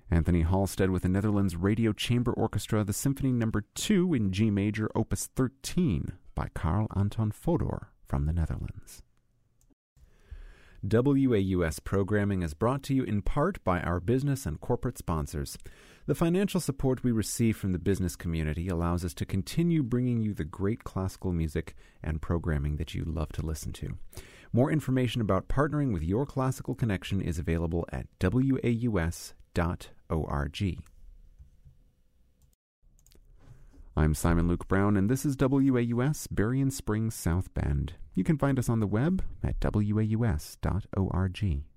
Anthony Halstead with the Netherlands Radio Chamber Orchestra, the Symphony No. 2 in G Major, Opus 13, by Carl Anton Fodor from the Netherlands. WAUS programming is brought to you in part by our business and corporate sponsors. The financial support we receive from the business community allows us to continue bringing you the great classical music and programming that you love to listen to. More information about partnering with your classical connection is available at waus.org. I'm Simon Luke Brown, and this is WAUS, Berrien Springs, South Bend. You can find us on the web at waus.org.